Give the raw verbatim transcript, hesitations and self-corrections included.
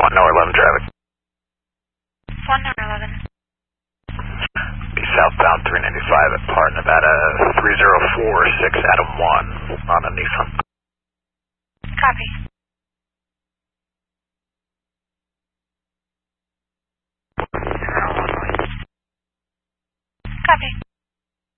one hour eleven traffic. one hour eleven. Be southbound three ninety-five at Par, Nevada, three zero four six Adam one on a Nissan. Copy.